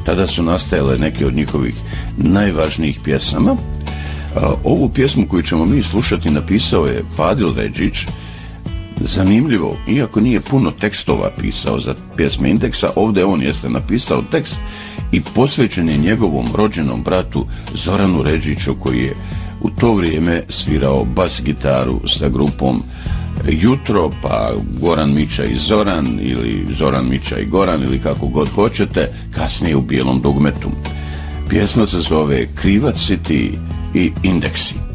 tada su nastajale neke od njihovih najvažnijih pjesama. Ovu pjesmu koju ćemo mi slušati napisao je Fadil Redžić. Zanimljivo, iako nije puno tekstova pisao za pjesme Indeksa, ovdje on jeste napisao tekst i posvećen je njegovom rođenom bratu Zoranu Redžiću, koji je u to vrijeme svirao bas gitaru sa grupom Jutro, pa Goran Mića i Zoran, ili Zoran Mića i Goran, ili kako god hoćete, kasnije u Bijelom dugmetu. Pjesma se zove Krivac si ti i Indeksi.